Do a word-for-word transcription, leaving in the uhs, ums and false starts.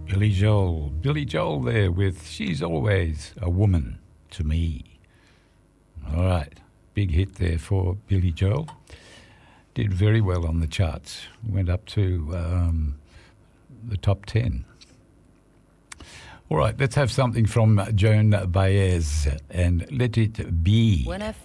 Billy Joel. Billy Joel there with She's Always a Woman to Me. All right. Big hit there for Billy Joel. Did very well on the charts. Went up to um, the top ten. All right, let's have something from Joan Baez and Let It Be. When I